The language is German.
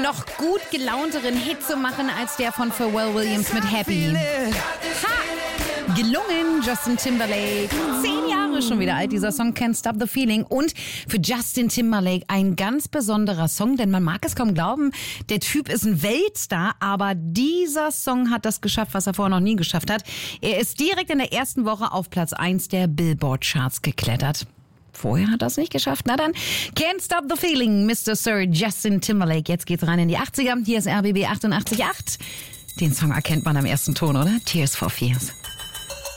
noch gut gelaunteren Hit zu machen als der von Pharrell Williams mit Happy. Ha! Gelungen, Justin Timberlake. 10 Jahre schon wieder alt, dieser Song Can't Stop the Feeling. Und für Justin Timberlake ein ganz besonderer Song, denn man mag es kaum glauben, der Typ ist ein Weltstar, aber dieser Song hat das geschafft, was er vorher noch nie geschafft hat. Er ist direkt in der ersten Woche auf Platz 1 der Billboard-Charts geklettert. Vorher hat er es nicht geschafft. Na dann, Can't Stop the Feeling, Mr. Sir Justin Timberlake. Jetzt geht's rein in die 80er. Hier ist RBB 88.8. Den Song erkennt man am ersten Ton, oder? Tears for Fears.